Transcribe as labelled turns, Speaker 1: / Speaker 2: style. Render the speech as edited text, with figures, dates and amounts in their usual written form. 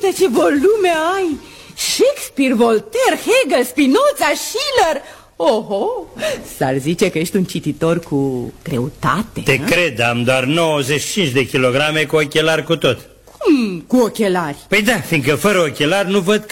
Speaker 1: Uite ce volume ai! Shakespeare, Voltaire, Hegel, Spinoza, Schiller. Oho, s-ar zice că ești un cititor cu greutate.
Speaker 2: Te cred, am doar 95 de kilograme cu ochelari cu tot.
Speaker 1: Cu ochelari?
Speaker 2: Păi da, fiindcă fără ochelari nu văd